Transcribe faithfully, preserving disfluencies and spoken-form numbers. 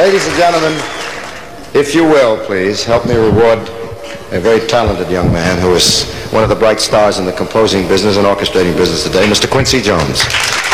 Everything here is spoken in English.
Ladies and gentlemen, if you will, please, help me reward a very talented young man who is one of the bright stars in the composing business and orchestrating business today, Mister Quincy Jones.